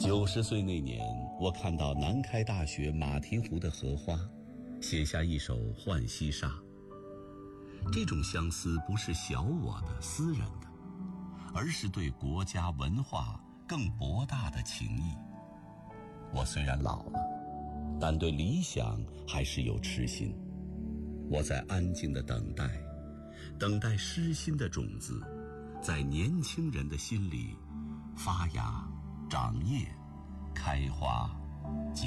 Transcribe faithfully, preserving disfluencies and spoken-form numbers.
九十岁那年，我看到南开大学马蹄湖的荷花，写下一首《浣溪沙》。这种相思不是小我的私人的，而是对国家文化更博大的情谊。我虽然老了，但对理想还是有痴心。我在安静的等待，等待诗心的种子在年轻人的心里发芽、长叶、开花。